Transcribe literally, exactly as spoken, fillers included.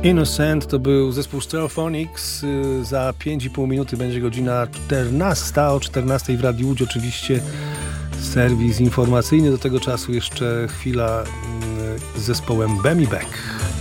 Innocent to był zespół Stereophonics. Za pięć i pół minuty będzie godzina czternasta. O czternastej w Radiu Łódź oczywiście serwis informacyjny. Do tego czasu jeszcze chwila z zespołem Bemi Beck.